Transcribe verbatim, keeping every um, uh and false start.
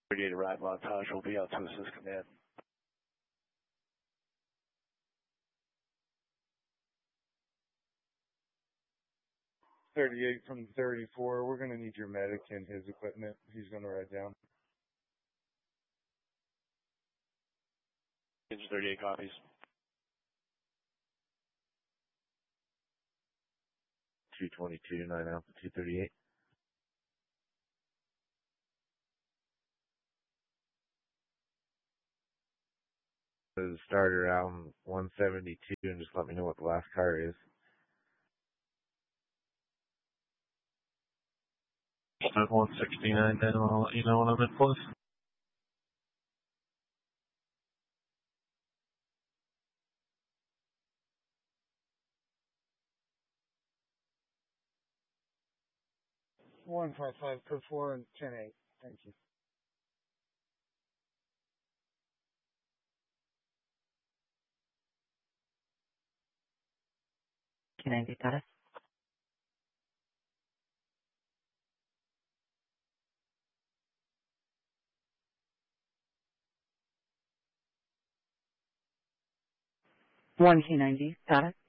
thirty-eight right montage will be out to assist command. thirty-eight from thirty-four, we're going to need your medic and his equipment. He's going to ride down. Engine thirty-eight copies. two twenty-two, nine Alpha two thirty-eight. The starter around one seventy-two, and just let me know what the last car is. At one sixty-nine, then I'll let you know when I'm in close. one five five per four and ten eight. Thank you. Can I get that? one K ninety, got it.